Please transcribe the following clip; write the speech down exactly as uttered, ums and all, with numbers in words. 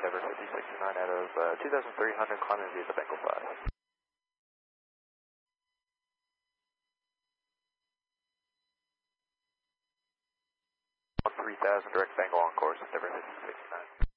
Endeavour fifty sixty-nine out of uh, two thousand three hundred, climbing via the Bengal five. three thousand, direct Bengal on course, Endeavour fifty sixty-nine.